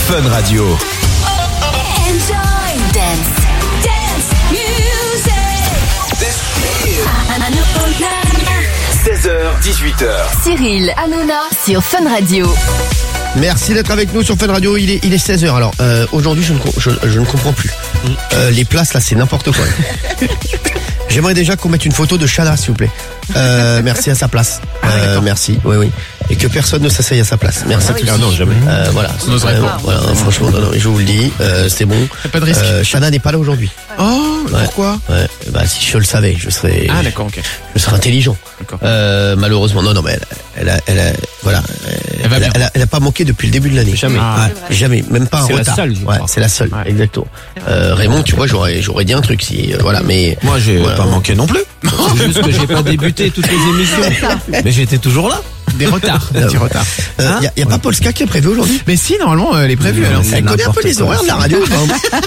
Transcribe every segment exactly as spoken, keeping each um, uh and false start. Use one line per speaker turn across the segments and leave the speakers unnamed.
Fun Radio.
Enjoy dance, dance music.
seize heures, dix-huit heures.
Cyril Hanouna sur Fun Radio.
Merci d'être avec nous sur Fun Radio, il est, il est seize heures. Alors euh, aujourd'hui je ne, je, je ne comprends plus. Euh, les places là c'est n'importe quoi. J'aimerais déjà qu'on mette une photo de Shana s'il vous plaît. Euh, merci à sa place. Euh, merci, oui oui. Et que personne ne s'asseye à sa place. Merci à tous.
Ah non, jamais.
Euh, voilà.
On n'oserait
Euh,
pas.
Voilà, franchement, non, non, je vous le dis, euh, c'est bon.
Y a pas de risque.
Euh, Shana n'est pas là aujourd'hui.
Oh,
Ouais.
pourquoi?
Ouais. Bah si je le savais, je serais.
Ah, d'accord, ok.
Je serais intelligent.
D'accord.
Euh, malheureusement, non, non, mais elle, elle a, elle a, voilà,
Elle va
elle, a,
bien.
elle, a, elle a pas manqué depuis le début de l'année.
Jamais.
Ah, jamais, même pas un
C'est la
retard.
seule, je
ouais,
crois.
c'est la seule,
Ouais.
exactement. Euh, Raymond, tu vois, j'aurais, j'aurais dit un truc si, euh, voilà, mais.
Moi, j'ai
Voilà.
pas manqué non plus. C'est juste que j'ai pas débuté toutes les émissions. Mais j'étais toujours là.
Des retards, des petits retards.
Il
Hein
y a, y a pas Polska qui est prévu aujourd'hui.
Mais si, normalement, elle est prévue. Alors,
Elle connaît un
n'importe
peu les
quoi.
horaires de la radio. hein.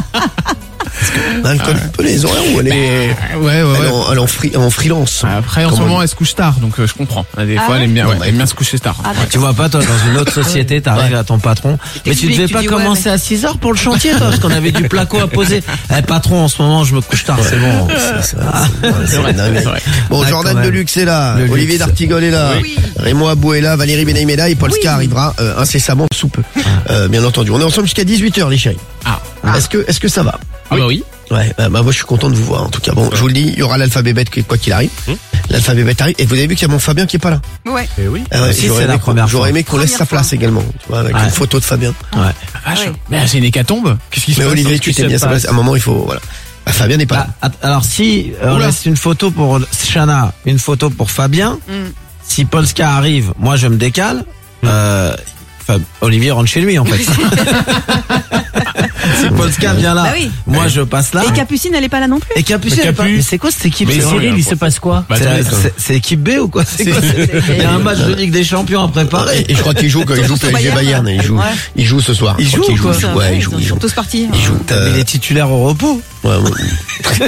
Elle connaît un peu les horaires où elle est.
ouais, ouais,
Elle est
ouais.
en, elle est en, free- en freelance.
Après, en ce
Comment
moment, elle se couche tard, donc euh, je comprends. Des
Ah
fois, elle
ouais
aime bien, ouais,
Bon,
elle aime bien se coucher tard.
Ah,
Tu vois pas, toi, dans une autre société, t'arrives à ton patron. Mais tu
t'expliques,
devais
tu
pas
dis, ouais,
commencer
mais-
à six heures pour le chantier, toi, parce qu'on avait du placo à poser. Eh, patron, en ce moment, je me couche tard, c'est bon.
C'est- c'est vrai, c'est vrai, dingue.
c'est vrai.
Bon,
Ouais,
Jordan
quand même.
Deluxe est là,
Le
Olivier
luxe.
D'Artigol est là,
Oui.
Raymond Abou est là, Valérie Benaïm est là et Polska arrivera euh, incessamment sous peu. Euh, bien entendu. On est ensemble jusqu'à dix-huit heures, les chéris.
Ah.
Est-ce que, est-ce que ça va?
Ah, bah oui.
Ouais, bah, bah, moi je suis content de vous voir en tout cas. Bon, je vous le dis, il y aura l'alphabet bête quoi qu'il arrive. L'alphabet bête arrive. Et vous avez vu qu'il y a mon Fabien qui est pas là.
Ouais.
Eh oui.
Ah ouais,
Si,
j'aurais
c'est la
aimé qu'on-
première fois.
J'aurais aimé qu'on laisse
Première
sa
fois.
place également, tu vois, avec
Ouais.
une photo de Fabien.
Ouais.
Ah, vache.
Ouais.
Mais c'est une hécatombe. Qu'est-ce qui se
Mais
passe?
Olivier, tu t'es mis à sa place. À un moment, il faut, voilà. Bah, Fabien n'est pas
Bah,
là.
att- alors si euh, on
Oula.
laisse une photo pour Shana, une photo pour Fabien,
Mm.
si Polska arrive, moi je me décale. Euh, Fab- Olivier rentre chez lui en fait. Si Polska vient là,
Bah oui.
moi je passe là.
Et Capucine, elle est pas là non plus.
Et Capucine,
Mais
elle est pas-
Capu-
mais c'est quoi cette équipe?
Mais
C'est-
Cyril, il se
passe quoi?
Bah,
C'est
attendez,
la-
ça.
c'est- c'est équipe B ou quoi? C'est quoi, c'est- Il y a un match de Ligue des Champions à préparer.
Et je crois qu'il joue quand il joue P S G Bayern. Il joue,
Ouais.
il joue ce soir.
Il
Je crois
joue
qu'il
ou quoi?
joue. Ouais, il joue.
Ils
Il joue.
sont tous partis.
Il joue.
Mais
Euh,
il est titulaire au repos.
ouais, ouais.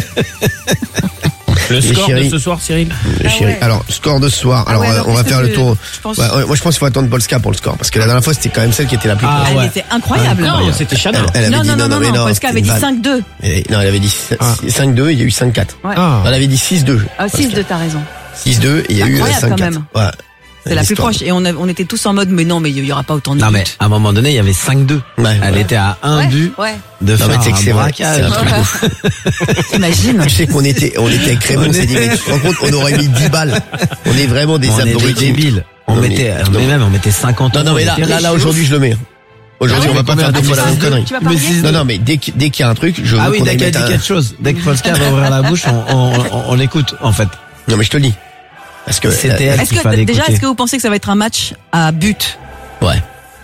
Le
Les
score
chéris.
de ce soir, Cyril?
Les chéris.
ouais.
Alors, score de ce soir.
Ah
Alors,
ouais,
euh,
alors,
on va
qu'est-ce
faire
que
le
tu-
tour.
je pense-
Ouais, ouais, moi, je pense qu'il faut attendre Polska pour le score. Parce que la dernière fois, c'était quand même celle qui était la plus
Ah,
proche.
Elle
ouais.
était incroyable.
Non, c'était Shana.
Elle, elle avait
Non,
dit
non, non, non,
mais
non, Polska
c'était
avait
une
dit
vanne.
cinq deux.
Et- Non, elle avait dit cinq deux, il y a eu cinq quatre.
Ouais.
Ah.
Elle avait dit six deux.
Ah, six deux, t'as raison.
six deux, et il y a eu
Incroyable,
cinq
quand
quatre.
même.
Ouais.
C'est la plus
L'histoire.
proche. Et on, a- on était tous en mode, mais non, mais il y aura pas autant de
Non mais
buts.
à un moment donné, il y avait cinq deux.
Ouais,
Elle
ouais.
était à un
Ouais,
but
ouais.
de
Non,
faire
mais tu sais que
un
c'est vrai,
braquage.
c'est un truc de fou.
T'imagines?
Je sais qu'on était, on était avec Raymond, on s'est dit, mais tu te rends compte, on aurait mis dix balles. On est vraiment des
On est des
abrutis.
débiles. On
Non, mais-
mettait,
non.
mais même on mettait cinquante
Non, non,
euros,
mais
on
là,
était
là,
riches,
là,
c'est
aujourd'hui,
ouf.
je le mets. Aujourd'hui,
Ah
on va
oui,
pas
mais
faire deux
combien
fois la même
tu
connerie.
Tu vas
Mais
parier?
si-
Non, non, mais dès qu'il dès qu'il y a un truc, je veux
Ah oui,
qu'on
dès
aille
qu'elle
mettre
dit
un-
quelque chose, dès que Polska va ouvrir la bouche, on, on, on, on l'écoute, en fait.
Non, mais je te le dis. Parce que,
C'était
euh,
elle
Est-ce
qu'il
que,
fallait
déjà,
écouter.
est-ce que vous pensez que ça va être un match à but?
ouais.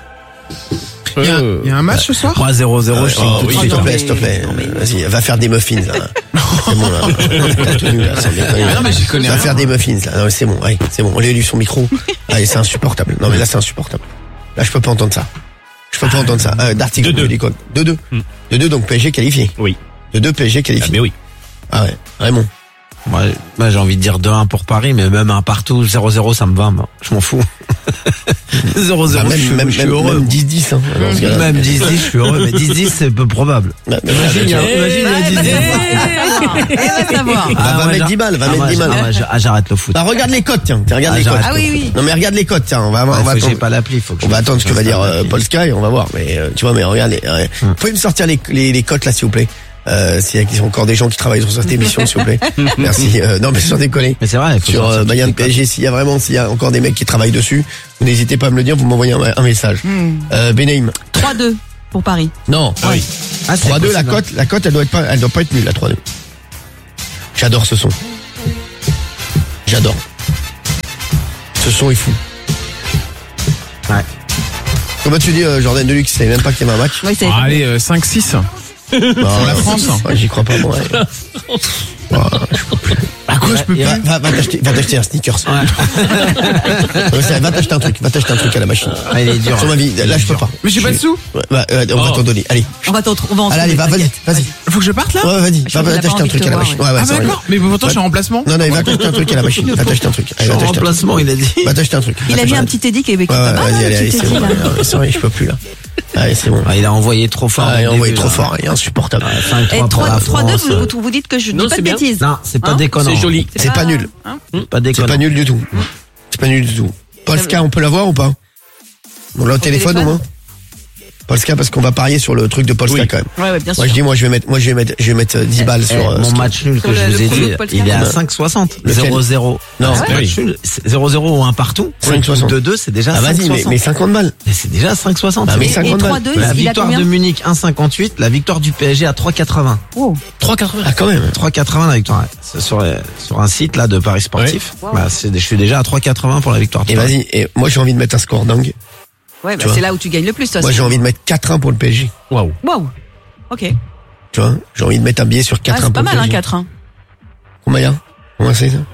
Il y a- il y a un match ce soir?
trois zéro zéro, je signe
Oh,
tout de
oui,
suite.
s'il te
non,
plaît,
mais-
s'il te plaît.
non, mais-
Vas-y, va faire des muffins, là. C'est bon, là. T'as tenu, là, sans déconner.
Ah non, mais j'y connais
Va
rien.
faire des muffins, là. Non, mais c'est bon, allez, c'est bon. On lui a lu son micro. Allez, c'est insupportable. Non, mais là, c'est insupportable. Là, je peux pas entendre ça. Je peux pas entendre ça. Euh, D'article,
deux deux.
je dis quoi? deux deux. deux deux, donc P S G qualifié.
Oui.
deux deux, P S G
Ah,
qualifié.
mais oui.
Ah ouais, Raymond.
Moi, moi, j'ai envie de dire deux un pour Paris, mais même un partout, zéro zéro, ça me va, moi. Je m'en fous. zéro
Bah,
zéro,
même,
je, suis-
même,
je suis
même,
heureux.
même dix dix, hein. dans ce cas-là.
Même dix dix, je suis heureux, mais dix dix, c'est peu probable.
Bah, bah,
Imagine, il y a,
bah,
imagine, il y a dix dix.
Elle va savoir.
Bah, va
ouais,
mettre
j'a-
dix balles, va
ah,
mettre
ouais,
dix balles.
ah, ouais, j'a- ah, j'arrête le foot.
Bah, regarde les cotes, tiens. Tiens, regarde
Ah,
les cotes.
j'arrête
Ah oui, oui.
Non, mais regarde les cotes, tiens. On va, on
Ouais,
va
faut que
attendre.
j'ai pas l'appli, faut que
On va
je-
attendre ce que va dire euh, Paul Sky, on va voir. Mais euh, tu vois, mais regardez, ouais. Vous pouvez me sortir les, les, les cotes là, s'il vous plaît. Euh, s'il y a encore des gens qui travaillent sur cette émission, s'il vous plaît. Merci. Euh, non, mais sans déconner.
Mais c'est vrai, il faut
Sur
sortir
euh,
toutes
Bayern
les
P S G, s'il y a vraiment, s'il y a encore des mecs qui travaillent dessus, vous n'hésitez pas à me le dire, vous m'envoyez un, un message. Euh, Benaïm.
trois deux pour Paris.
Non.
Ah oui.
Ah, c'est
trois deux, la
possible.
cote, la cote, elle doit être pas, elle doit pas être nulle, la trois deux. J'adore ce son. J'adore. Ce son est fou.
Ouais.
Comment tu dis, euh, Jordan Deluxe, il savait même pas qu'il y avait un match?
Oui, c'est.
Ah, allez, euh, cinq six.
Pour
la France.
J'y crois pas, moi. Ouais. Ouais, je peux plus.
À quoi je peux plus?
Va, va, va t'acheter, va t'acheter un sneakers. Ouais, c'est- va t'acheter un truc, va t'acheter un truc à la machine.
Ah, il est dur.
Sur ma vie, là je peux pas.
Mais j'ai pas de sous.
Ouais, bah, euh, on va
Oh.
t'en donner. Allez,
On va t'en on va en
allez, allez, va,
trouver,
vas-y,
t'inquiète.
vas-y.
Faut que je parte là?
Ouais, vas-y,
Je
va,
crois
va
qu'il a pas
t'acheter un
envie
truc
de
à la
te
machine.
voir,
Ouais, ouais,
Ah
c'est
bah
vrai.
d'accord. Mais pourtant, je suis en remplacement.
Non, non, il va t'acheter un truc à la machine. Va t'acheter un truc. Allez, va
En
t'acheter un truc.
remplacement, il a dit.
Va t'acheter un truc.
Il
Va
a mis
t'acheter
un petit Teddy qui est qui est
Ouais,
pas
ouais,
mal,
vas-y,
le
allez,
petit
allez, c'est
Teddy,
bon.
là.
Ouais, c'est vrai, je peux plus là. Allez, c'est bon.
Ah, il a envoyé trop fort.
Ah, il a
au
envoyé
début,
trop
là.
fort, il est insupportable.
Ouais, cinq
Et
trois pour la
trois deux,
France.
vous, vous dites que je
Non,
dis pas
c'est
de
bien.
bêtises.
Non, c'est pas
Hein
déconnant.
C'est joli.
C'est pas nul.
Hein
Pas
C'est
déconnant.
pas nul du tout. C'est pas nul du tout. Polska, on peut l'avoir ou pas? On l'a au téléphone,
téléphone
au moins? Polska, parce qu'on va parier sur le truc de Polska
Oui.
quand même.
Ouais, ouais, bien sûr.
Moi je dis, moi je vais mettre, moi je vais mettre, je vais mettre euh, dix balles
Eh,
sur. euh,
mon
ce truc.
match nul que
Sur
je
le-
vous
le
ai
premier
dit,
Polska.
il est à
Ouais.
cinq soixante.
Lequel?
zéro zéro.
Non,
c'est
c'est
pas
pas
nul. C'est zéro zéro ou un partout.
cinq soixante.
deux deux, c'est déjà
Ah
cinq
vas-y, mais,
soixante.
mais cinquante balles.
Mais c'est déjà cinq soixante.
Ah, mais
Et,
cinquante
et
balles.
trois deux,
La
il a
victoire
combien
de Munich un cinquante-huit, la victoire du P S G à trois quatre-vingts.
Oh.
trois quatre-vingts.
Ah quand même.
trois quatre-vingts la victoire. Ouais. C'est sur, euh, sur un site là de Paris Sportif.
Ouais.
Bah, c'est, je suis déjà à trois quatre-vingts pour la victoire. de
Et
Paris.
vas-y, et moi j'ai envie de mettre un score dingue.
Ouais, bah,
vois.
c'est là où tu gagnes le plus, toi.
Moi j'ai envie de mettre quatre un pour le P S G.
Waouh.
Waouh. Ok.
Tu vois, j'ai envie de mettre un billet sur
Ah,
quatre un
c'est
pour
pas
le
mal,
P S G.
hein, quatre un.
Combien? Comment c'est ça?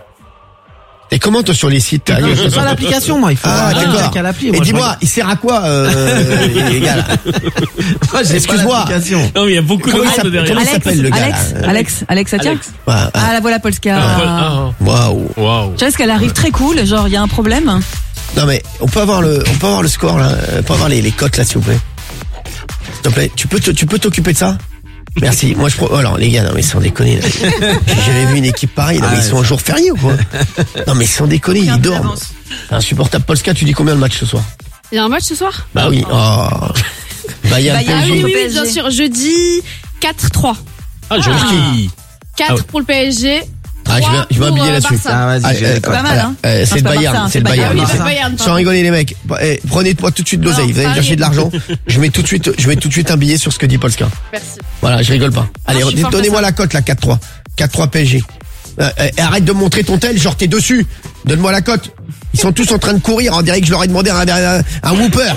Et comment toi sur les sites t'as-
Non, je pas l'application moi. Il faut
Ah,
avoir
d'accord.
qu'à l'appli.
Et
Moi, je
dis-moi, il sert à quoi, euh, les gars, là?
Moi, j'ai
excuse-moi.
pas l'application.
Non, mais il y a beaucoup de
Comment il
monde
s'appelle-
derrière.
comment il
Alex,
s'appelle, le gars,
Alex,
là
Alex, Alex, ça tient
Alex.
Ouais,
Ah, la voilà, Polska.
Ah,
waouh.
ah, Waouh.
Tu vois, ce qu'elle arrive très cool, genre, il y a un problème.
Non mais on peut avoir le, on peut avoir le score là, euh, on peut avoir les, les cotes là s'il vous plaît. S'il te plaît, tu peux, te- tu peux t'occuper de ça? Merci. Moi je pro... oh, alors les gars, non mais sans déconner. Là. J'ai jamais vu une équipe pareille. Non, mais
Ah,
ils sont
ouais,
en jour férié ou quoi? Non mais sans déconner,
Un
ils
peu
dorment.
d'avance.
C'est insupportable. Polska, tu dis combien le match ce soir?
Il y a un match ce soir?
Bah oui. Oh. Bayern,
Bayern,
Ah
P S G.
oui, oui, oui,
P S G.
bien sûr. Je dis quatre trois.
Ah, joli.
quatre
Ah ouais.
pour le P S G.
Ah, je vais, je vais
pour,
habiller
euh,
là-dessus.
Barça.
Ah, vas-y,
Ah,
j'ai
euh,
les codes.
pas mal,
voilà.
hein.
Euh,
Non,
c'est le
pas
Bayern,
Barça,
c'est le
c'est
Bayern.
Bayern.
Ah oui, c'est le Bayern,
Sans
pardon.
rigoler les mecs, eh, prenez-moi tout de suite de l'oseille, vous allez me
Paris.
chercher de l'argent. Je mets tout de suite, je mets tout de suite un billet sur ce que dit Polska.
Merci.
Voilà, je rigole pas. Allez,
je suis forte
donnez-moi
à ça.
la cote, la quatre trois. quatre trois P S G. Euh, euh, et arrête de me montrer ton tel, genre t'es dessus. Donne-moi la cote. Ils sont tous en train de courir, on dirait que je leur ai demandé un, un, un Whooper.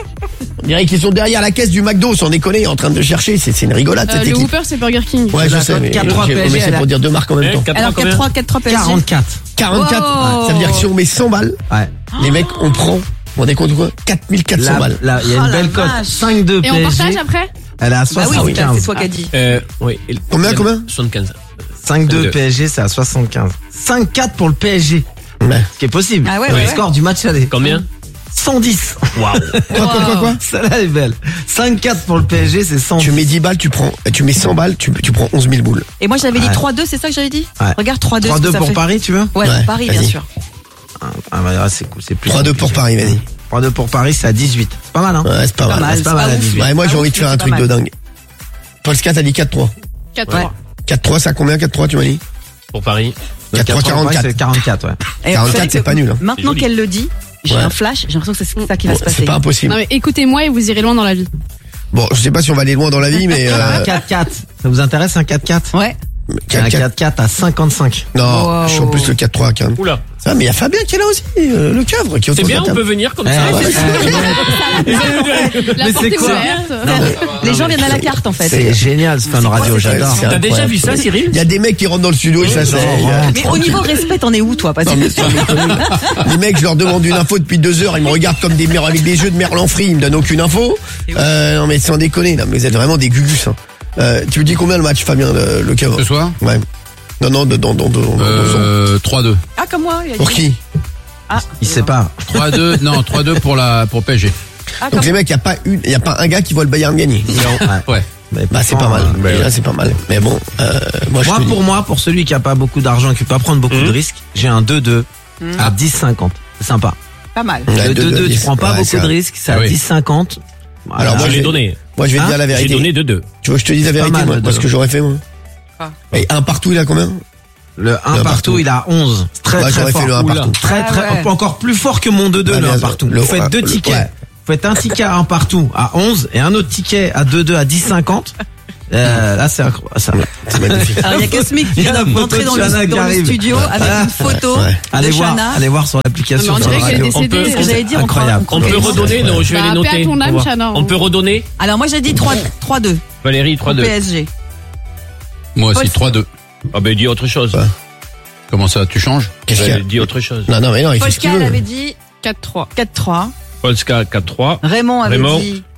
On dirait qu'ils sont derrière la caisse du McDo, sans déconner, en train de chercher. C'est c'est une rigolade
Euh,
cette
le
équipe.
Whooper, c'est Burger King.
Ouais, je
La
sais,
cote
mais,
quatre trois
j'ai-
P S G,
mais c'est
elle
pour
a-
dire deux marques en même
Eh,
temps.
quatre
Alors,
combien
quatre trois, quatre trois P S G.
quarante-quatre.
quarante-quatre.
Wow.
Ça veut dire que si on met cent balles,
Ouais.
les mecs, on prend, vous vous rendez compte de quoi? quatre mille quatre cents
Là,
balles.
là, il y a
Oh,
une
la
belle cote.
vache.
cinq deux
Et on
P S
partage
G.
après?
Elle est à
Bah oui, c'est
soixante-quinze.
toi qui as dit.
Euh, oui. Et le-
Combien, combien?
soixante-quinze.
cinq deux
cinq deux.
P S G, c'est à soixante-quinze. cinq quatre pour le P S G.
Ouais.
Ce qui est possible.
Ah ouais,
Le
ouais,
score du match aller.
Combien?
cent dix.
Waouh.
Quoi, quoi, quoi, quoi?
Celle-là est belle. cinq quatre pour le P S G, c'est cent dix.
Tu mets dix balles, tu prends, tu mets cent balles, tu, tu prends onze mille boules.
Et moi, j'avais dit
Ouais.
trois deux, c'est ça que j'avais dit?
Ouais.
Regarde, trois deux.
trois
ce que
deux
ça
pour
fait.
Paris, tu veux?
Ouais,
Ouais,
Paris, bien
vas-y.
sûr.
Ah, ah, bah, là, c'est cool, c'est plus.
trois deux pour Paris, vas-y.
trois deux pour Paris, c'est à dix-huit. C'est pas mal, hein?
Ouais, c'est pas,
Pas
mal.
mal.
C'est pas
c'est
mal
pas
à
ouf.
dix-huit.
Ouais, moi j'ai
Ah
envie
oui,
de faire
c'est
un
pas
truc de
mal.
dingue. Polska, t'as dit quatre trois.
quatre
Ouais.
trois.
quatre trois, ça combien quatre trois, tu m'as dit?
Pour Paris.
quatre trois, quarante-quatre.
C'est quarante-quatre, ouais.
Et
quarante-quatre,
vous savez
c'est
que
pas nul, hein.
Maintenant
joli.
qu'elle le dit, j'ai
Ouais.
un flash, j'ai l'impression que c'est ça qui va
Bon,
se passer.
c'est pas impossible.
Non mais écoutez-moi et vous irez loin dans la vie.
Bon, je sais pas si on va aller loin dans la vie, mais
Un
euh,
quatre quatre. Ça vous intéresse un quatre quatre?
Ouais.
Un
quatre quatre.
quatre quatre à cinquante-cinq.
Non,
Wow.
je suis en plus le quatre trois, quand même.
Oula.
Ça, mais il y a Fabien qui est là aussi, euh, le keuvre, qui est
C'est
autour de
bien,
la
on
table.
peut venir comme
Eh,
ça.
ouais,
La
Mais
porte
c'est
est
quoi
ouverte.
Les gens viennent à la carte, en fait.
C'est génial, ce fan radio,
quoi,
j'adore.
cette
C'est
T'as déjà
incroyable.
vu ça, Cyril?
Il y a des mecs qui rentrent dans le studio et ça, c'est...
Mais au niveau respect, t'en es où, toi? Parce
Non,
que-
mais sans déconner. Les mecs, je leur demande une info depuis deux heures, ils me regardent comme des mer- avec des jeux de Merlan Free, ils me donnent aucune info. Euh, non mais sans déconner, non, mais vous êtes vraiment des gugus. Hein. Euh, tu me dis combien le match, Fabien, le, le keuvre?
Ce soir
Ouais. Non, non, dans, dans, dans, dans, dans-
euh, trois deux.
Ah, comme moi. il a
Pour
dit.
qui?
Ah,
Il sait pas.
trois deux, non, trois deux pour la, pour P S G.
Ah,
Donc
comme
les mecs, il y a pas une, il y a pas un gars qui voit le Bayern gagner.
Ouais.
Mais
Bah c'est pas mal.
pourtant, euh,
Déjà, c'est pas mal. Mais bon, euh, moi je
Moi,
te dis-
pour moi, pour celui qui a pas beaucoup d'argent, qui peut pas prendre beaucoup de risques, j'ai un deux deux à dix cinquante. C'est sympa.
pas mal.
Ouais,
Le
deux,
deux deux,
deux,
tu
dix.
prends pas
Ouais,
beaucoup
c'est
de
vrai.
risques, c'est
Ah
à
oui.
dix cinquante. Voilà.
Alors, moi,
Je
j'ai-
l'ai donné.
Moi je vais te
Hein
dire la
J'ai
vérité.
donné deux deux.
Tu veux que je te dise la
C'est pas
vérité
mal,
moi,
le
parce
deux.
que j'aurais fait moi.
Ah.
Et un partout, il a combien?
Le un
Le
partout,
partout.
il a onze. C'est Très,
Bah,
très
j'aurais
fort.
fait le un
Oula.
partout.
Très,
Ah
très,
ouais.
encore plus fort que mon deux deux,
Bah,
le
bien
un
sûr.
partout.
Le-
Vous faites deux
le-
tickets.
ouais.
Vous faites un ticket à un partout à onze et un autre ticket à deux deux à dix cinquante. Euh, là, c'est incroyable. Ça.
C'est magnifique.
Alors, il y a Kesmic qui
Il y a
vient
la photo
d'entrer
de
dans, le,
Chana qui
dans le
arrive.
studio avec une photo
Ouais.
Allez
de
voir,
Chana.
allez voir sur l'application.
Non, mais on
sur la
dirait qu'elle
radio.
est décédée.
C'est ce que j'allais dire. on prend-
Incroyable.
On peut
on-
redonner? Non, je vais
Bah,
les
paix
noter.
à ton
On
âme,
va-
Chana.
On peut redonner?
Alors, moi, j'ai dit trois deux.
Valérie, trois deux.
P S G.
Moi aussi,
Paul-
trois deux.
Ah ben dis autre chose.
Ouais.
Comment ça, tu changes?
Qu'est-ce qu'il y a?
Ben, dis autre chose.
Non, non, mais non, il fait ce qu'il
Polska, elle
veut.
avait dit
quatre trois.
quatre trois.
Polska quatre trois.
Raymond avait
Raymond.
dit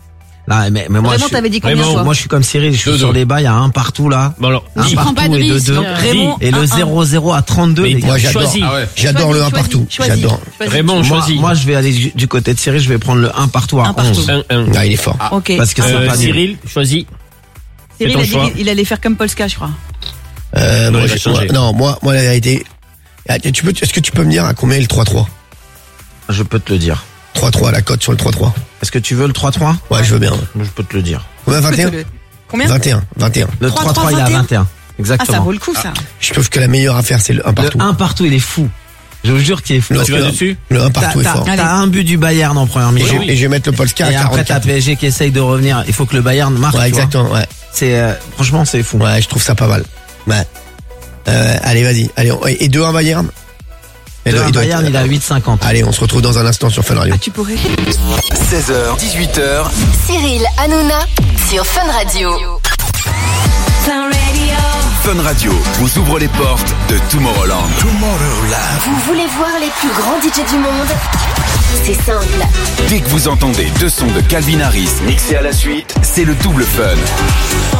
Là, mais, mais moi,
Raymond,
je suis,
t'avais dit combien
Raymond,
toi
moi, je suis comme Cyril, je suis
Deux,
sur
deux.
les bas, il y a un partout là.
Bon alors,
Un
dis.
prends pas de
partout et deux
risque.
deux.
Euh,
Raymond,
Et le
un, un.
zéro zéro à trente-deux,
Mais
les gars.
Moi, j'adore.
Choisis.
Ah ouais.
J'adore le un
Choisis,
partout.
choisis,
J'adore.
choisis.
Raymond,
Moi,
choisis.
moi, je vais aller du, du côté de Cyril, je vais prendre le un partout à
Un partout.
onze.
un, un.
Ah, il est fort.
Ok.
Parce que c'est
Euh,
pas nul.
Cyril, choisis.
Cyril
ton
a dit
choix.
qu'il allait faire comme Polska, je crois.
Euh,
Non,
moi,
il va
je-
changer.
moi- non, moi, moi, la vérité. Ah, Tu peux, est-ce que tu peux me dire à combien est le trois trois?
Je peux te le dire.
trois trois, la cote sur le trois trois.
Est-ce que tu veux le trois trois?
Ouais, je veux bien.
Je peux te le dire.
Combien, vingt et un?
Combien
vingt et un, vingt et un.
Le
trois
trois trois, il est à vingt et un.
Ah,
Exactement.
ça vaut le coup, ça.
Je trouve que la meilleure affaire, c'est le un partout.
Le un partout, il est fou. Je vous jure qu'il est fou.
Le-
Tu vas dessus?
Le un
T'as
partout est
t'as-
fort.
t'as un but du Bayern en première
Et
mi-temps.
je, et je vais mettre le Polska à
Et après, t'as
quarante-quatre.
P S G qui essaye de revenir. Il faut que le Bayern marque.
Ouais,
tu vois.
exactement, ouais.
C'est, euh, franchement, c'est fou.
Ouais, je trouve ça pas mal. Ouais. Euh, allez, vas-y. Allez, on- et deux un Bayern? Et
Le
deux- il doit
Bayern,
être-
il est à huit cinquante.
Allez, on se retrouve dans un instant sur Fun Radio.
Ah, tu pourrais.
seize heures, dix-huit heures,
Cyril Hanouna sur Fun Radio.
Fun Radio vous ouvre les portes de Tomorrowland.
Vous voulez voir les plus grands D J du monde? C'est simple.
Dès que vous entendez deux sons de Calvin Harris mixés à la suite, c'est le double fun.